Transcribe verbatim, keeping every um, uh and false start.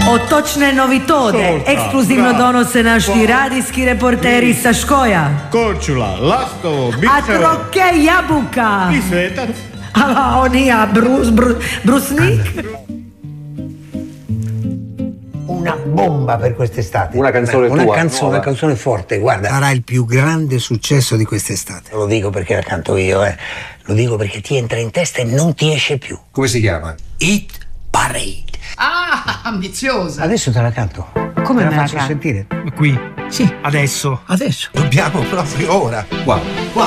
Otočne novitode, Solta, ekskluzivno bravo. donose naši radijski reporteri sa Škoja. Korčula, Lastovo, A Bicevo troke jabuka. i Svetac. A on ja, brus, brus, brusnik. Una bomba per quest'estate. Una canzone una tua, canzone, nuova. una canzone forte, guarda. Sarà il più grande successo di quest'estate. Lo dico perché la canto io, eh. Lo dico perché ti entra in testa e non ti esce più. Come si chiama? Hit Parade. Ah, ambiziosa. Adesso te la canto. Come te me la la faccio canti? sentire? Qui? Sì, Adesso? adesso. Dobbiamo proprio ora. Qua. Qua.